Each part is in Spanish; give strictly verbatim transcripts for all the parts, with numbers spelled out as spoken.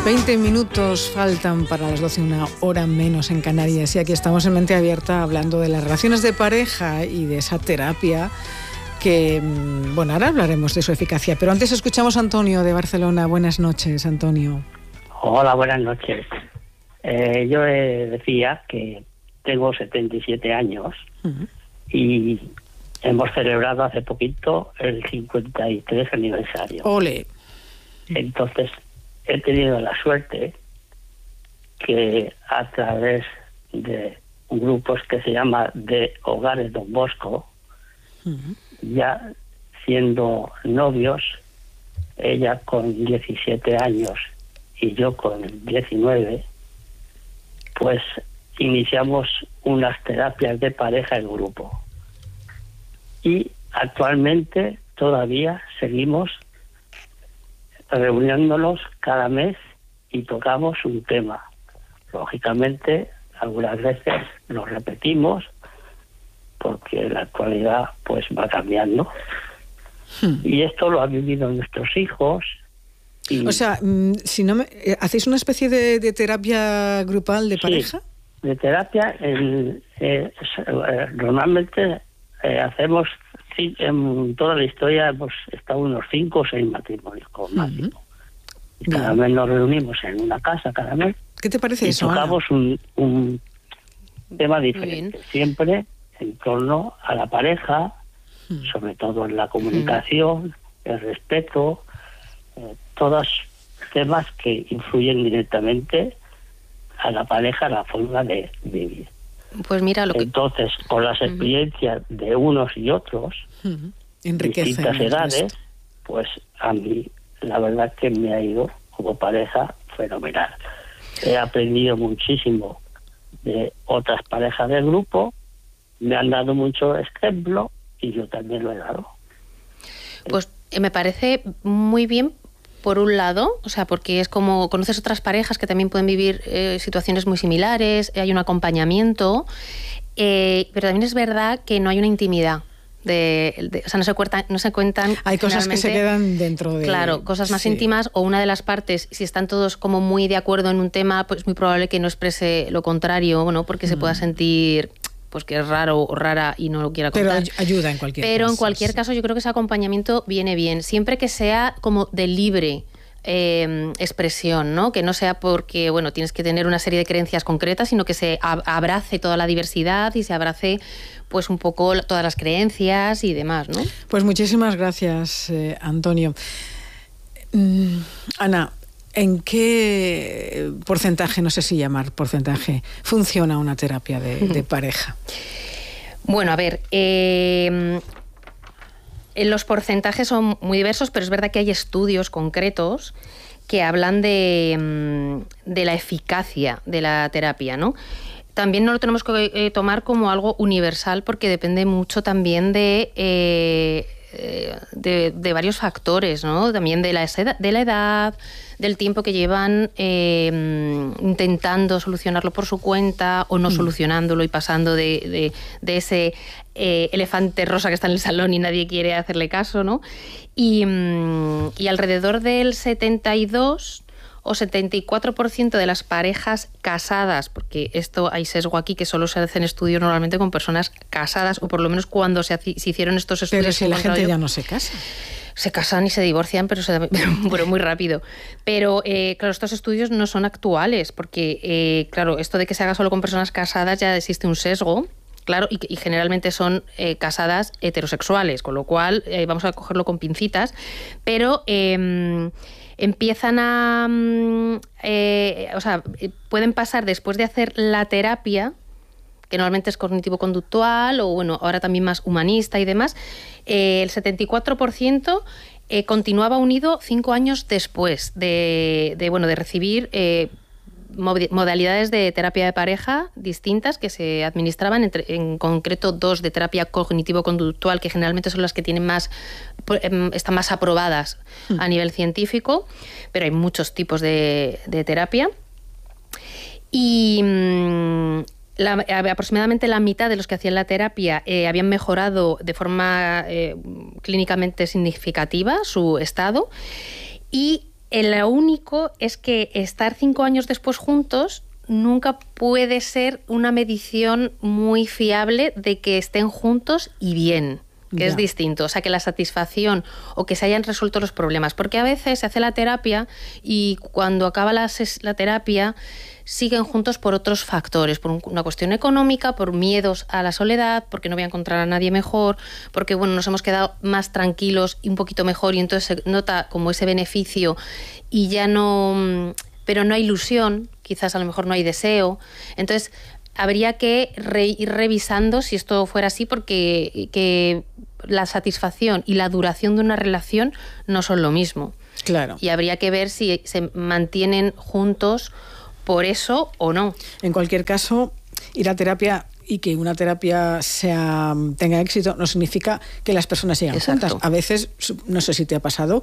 veinte minutos faltan para las doce, una hora menos en Canarias, y aquí estamos en Mente Abierta hablando de las relaciones de pareja y de esa terapia que, bueno, ahora hablaremos de su eficacia, pero antes escuchamos a Antonio de Barcelona. Buenas noches, Antonio. Hola, buenas noches. Eh, yo eh, decía que tengo setenta y siete años uh-huh. y hemos celebrado hace poquito el cincuenta y tres aniversario. ¡Ole! Entonces, he tenido la suerte que a través de grupos que se llama de Hogares Don Bosco, uh-huh. ya siendo novios, ella con diecisiete años y yo con diecinueve, pues iniciamos unas terapias de pareja en grupo. Y actualmente todavía seguimos reuniéndonos cada mes y tocamos un tema. Lógicamente, algunas veces lo repetimos porque la actualidad pues va cambiando. Hmm. Y esto lo han vivido nuestros hijos. Y... O sea, si no me... ¿hacéis una especie de, de terapia grupal de pareja? Sí, de terapia. En, eh, eh, normalmente eh, hacemos... Sí, en toda la historia hemos estado unos cinco o seis matrimonios como uh-huh. máximo. Y cada mes nos reunimos en una casa, cada mes. ¿Qué te parece y eso? Y tocamos un, un tema diferente, siempre en torno a la pareja, uh-huh. sobre todo en la comunicación, uh-huh. el respeto, eh, todos temas que influyen directamente a la pareja, a la forma de vivir. Pues mira lo que... Entonces, con las experiencias uh-huh. de unos y otros, uh-huh. distintas edades, pues a mí la verdad que me ha ido como pareja fenomenal. He aprendido muchísimo de otras parejas del grupo, me han dado mucho ejemplo y yo también lo he dado. Pues eh, me parece muy bien. Por un lado, o sea, porque es como conoces otras parejas que también pueden vivir eh, situaciones muy similares, hay un acompañamiento, eh, pero también es verdad que no hay una intimidad. De, de, o sea, no se, cuentan, no se cuentan... Hay cosas que se quedan dentro de... Claro, cosas más sí. íntimas, o una de las partes, si están todos como muy de acuerdo en un tema, pues es muy probable que no exprese lo contrario, ¿no? Porque mm. se pueda sentir... pues que es raro o rara y no lo quiera contar. Pero ayuda en cualquier Pero caso. Pero en cualquier sí. caso yo creo que ese acompañamiento viene bien, siempre que sea como de libre eh, expresión, ¿no? Que no sea porque, bueno, tienes que tener una serie de creencias concretas, sino que se ab- abrace toda la diversidad y se abrace pues un poco todas las creencias y demás, ¿no? Pues muchísimas gracias, eh, Antonio. Mm, Ana, ¿en qué porcentaje, no sé si llamar porcentaje, funciona una terapia de, de pareja? Bueno, a ver, eh, los porcentajes son muy diversos, pero es verdad que hay estudios concretos que hablan de, de la eficacia de la terapia, ¿no? También no lo tenemos que eh, tomar como algo universal porque depende mucho también de... Eh, De, de varios factores, ¿no? También de la, de la edad, del tiempo que llevan eh, intentando solucionarlo por su cuenta o no mm. solucionándolo y pasando de, de, de ese eh, elefante rosa que está en el salón y nadie quiere hacerle caso, ¿no? Y, y alrededor del setenta y dos o setenta y cuatro por ciento de las parejas casadas, porque esto hay sesgo aquí, que solo se hacen estudios normalmente con personas casadas, o por lo menos cuando se, haci- se hicieron estos estudios... Pero si la gente yo, ya no se casa. Se casan y se divorcian, pero, se, pero muy rápido. Pero, eh, claro, estos estudios no son actuales, porque, eh, claro, esto de que se haga solo con personas casadas ya existe un sesgo, claro, y, y generalmente son eh, casadas heterosexuales, con lo cual eh, vamos a cogerlo con pincitas, pero... Eh, empiezan a... Eh, o sea, pueden pasar después de hacer la terapia, que normalmente es cognitivo-conductual o, bueno, ahora también más humanista y demás, eh, el setenta y cuatro por ciento eh, continuaba unido cinco años después de, de, bueno, de recibir... Eh, modalidades de terapia de pareja distintas que se administraban, entre, en concreto dos de terapia cognitivo-conductual, que generalmente son las que tienen más, están más aprobadas mm. a nivel científico, pero hay muchos tipos de, de terapia. Y mmm, la, aproximadamente la mitad de los que hacían la terapia eh, habían mejorado de forma eh, clínicamente significativa su estado, y lo único es que estar cinco años después juntos nunca puede ser una medición muy fiable de que estén juntos y bien, que ya. Es distinto. O sea, que la satisfacción o que se hayan resuelto los problemas. Porque a veces se hace la terapia y cuando acaba la, la terapia siguen juntos por otros factores, por una cuestión económica, por miedos a la soledad, porque no voy a encontrar a nadie mejor, porque bueno, nos hemos quedado más tranquilos y un poquito mejor y entonces se nota como ese beneficio y ya no... pero no hay ilusión, quizás a lo mejor no hay deseo. Entonces, habría que re, ir revisando si esto fuera así, porque que la satisfacción y la duración de una relación no son lo mismo. Claro. Y habría que ver si se mantienen juntos por eso o no. En cualquier caso, ir a terapia y que una terapia sea, tenga éxito no significa que las personas sigan Exacto. juntas. A veces, no sé si te ha pasado...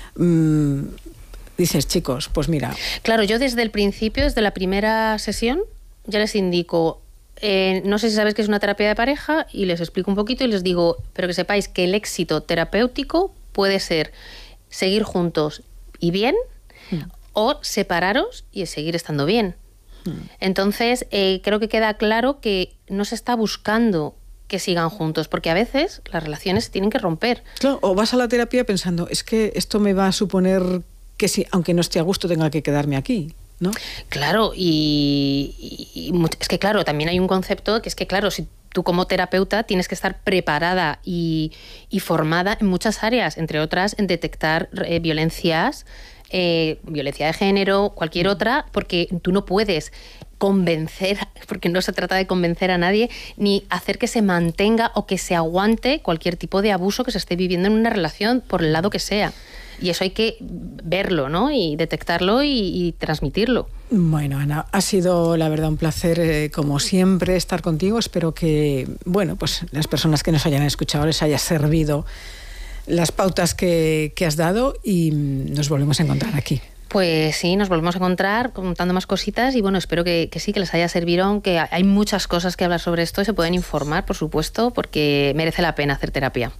Mmm, dices, chicos, pues mira... Claro, yo desde el principio, desde la primera sesión, ya les indico, eh, no sé si sabes que es una terapia de pareja, y les explico un poquito y les digo, pero que sepáis que el éxito terapéutico puede ser seguir juntos y bien, mm. o separaros y seguir estando bien. Mm. Entonces, eh, creo que queda claro que no se está buscando que sigan juntos, porque a veces las relaciones se tienen que romper. Claro, o vas a la terapia pensando, es que esto me va a suponer... que si, aunque no esté a gusto, tenga que quedarme aquí, ¿no? Claro, y, y, y es que claro, también hay un concepto que es que claro, si tú como terapeuta tienes que estar preparada y, y formada en muchas áreas, entre otras en detectar eh, violencias, eh, violencia de género, cualquier otra, porque tú no puedes convencer, porque no se trata de convencer a nadie, ni hacer que se mantenga o que se aguante cualquier tipo de abuso que se esté viviendo en una relación, por el lado que sea. Y eso hay que verlo, ¿no? Y detectarlo y, y transmitirlo. Bueno, Ana, ha sido la verdad un placer, eh, como siempre, estar contigo. Espero que, bueno, pues las personas que nos hayan escuchado les haya servido las pautas que, que has dado y nos volvemos a encontrar aquí. Pues sí, nos volvemos a encontrar contando más cositas y bueno, espero que, que sí, que les haya servido, aunque hay muchas cosas que hablar sobre esto y se pueden informar, por supuesto, porque merece la pena hacer terapia.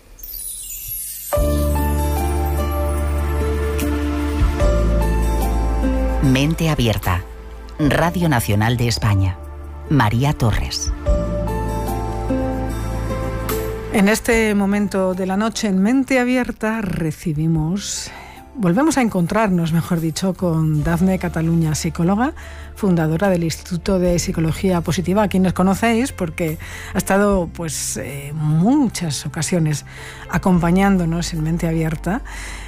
Mente Abierta, Radio Nacional de España. María Torres. En este momento de la noche, en Mente Abierta, recibimos, volvemos a encontrarnos, mejor dicho, con Dafne Cataluña, psicóloga, fundadora del Instituto de Psicología Positiva, a quien nos conocéis porque ha estado pues eh, muchas ocasiones acompañándonos en Mente Abierta.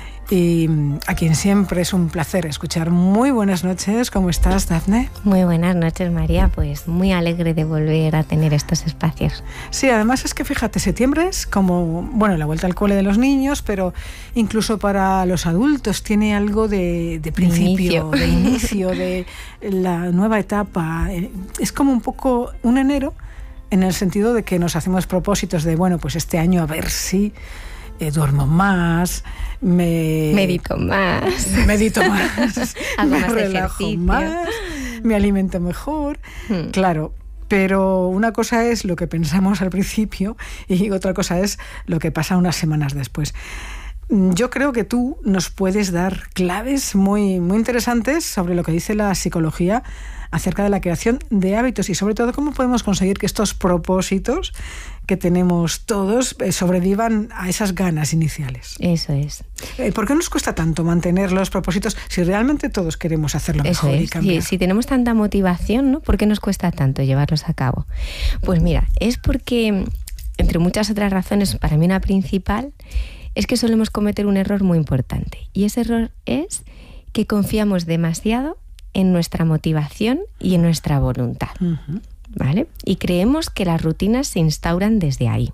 Y a quien siempre es un placer escuchar. Muy buenas noches, ¿cómo estás, Dafne? Muy buenas noches, María, pues muy alegre de volver a tener estos espacios. Sí, además es que fíjate, septiembre es como, bueno, la vuelta al cole de los niños, pero incluso para los adultos tiene algo de, de principio, de inicio, de, inicio, de la nueva etapa. Es como un poco un enero, en el sentido de que nos hacemos propósitos de, bueno, pues este año a ver si... Eh, duermo más, me... medito más, medito más, hago me más relajo ejercicio. más, me alimento mejor, hmm. claro, pero una cosa es lo que pensamos al principio y otra cosa es lo que pasa unas semanas después. Yo creo que tú nos puedes dar claves muy, muy interesantes sobre lo que dice la psicología acerca de la creación de hábitos y sobre todo cómo podemos conseguir que estos propósitos que tenemos todos eh, sobrevivan a esas ganas iniciales. Eso es. Eh, ¿Por qué nos cuesta tanto mantener los propósitos si realmente todos queremos hacerlo Eso mejor es. y cambiar? Si, si tenemos tanta motivación, ¿no? ¿Por qué nos cuesta tanto llevarlos a cabo? Pues mira, es porque, entre muchas otras razones, para mí una principal, es que solemos cometer un error muy importante. Y ese error es que confiamos demasiado en nuestra motivación y en nuestra voluntad. Uh-huh. ¿Vale? Y creemos que las rutinas se instauran desde ahí.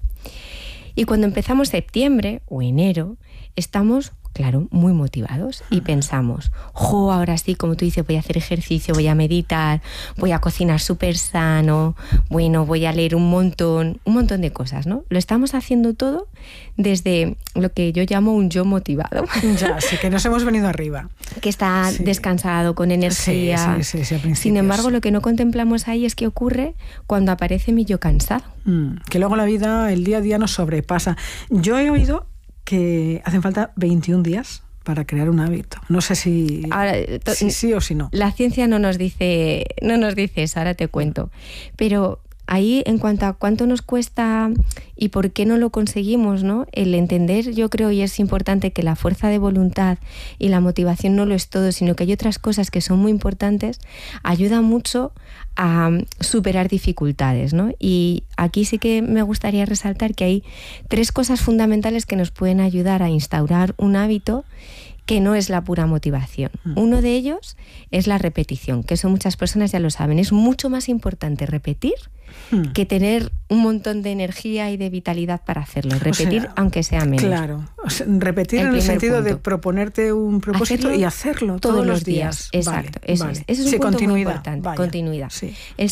Y cuando empezamos septiembre o enero, estamos, claro, muy motivados y pensamos, jo, ahora sí, como tú dices, voy a hacer ejercicio, voy a meditar, voy a cocinar súper sano, bueno, voy a leer un montón, un montón de cosas, ¿no? Lo estamos haciendo todo desde lo que yo llamo un yo motivado. Ya, sí, que nos hemos venido arriba. Que está sí. descansado, con energía. Sí, sí, sí, sí, Sin embargo, lo que no contemplamos ahí es qué ocurre cuando aparece mi yo cansado. Mm, que luego la vida, el día a día nos sobrepasa. Yo he oído que hacen falta veintiún días para crear un hábito? No sé si, ahora, si sí o si no. La ciencia no nos dice, no nos dice eso, ahora te cuento. Pero ahí, en cuanto a cuánto nos cuesta y por qué no lo conseguimos, ¿no? El entender, yo creo, y es importante, que la fuerza de voluntad y la motivación no lo es todo, sino que hay otras cosas que son muy importantes, ayuda mucho a superar dificultades, ¿no? Y aquí sí que me gustaría resaltar que hay tres cosas fundamentales que nos pueden ayudar a instaurar un hábito que no es la pura motivación. Uno de ellos es la repetición, que eso muchas personas ya lo saben. Es mucho más importante repetir hmm. que tener un montón de energía y de vitalidad para hacerlo. Repetir, o sea, aunque sea menos. Claro, o sea, repetir el en el sentido punto. de proponerte un propósito hacerlo y hacerlo todos, todos los días. días. Exacto, vale, eso, vale. Es. eso es un sí, punto continuidad, muy importante. Vaya, continuidad. Sí. El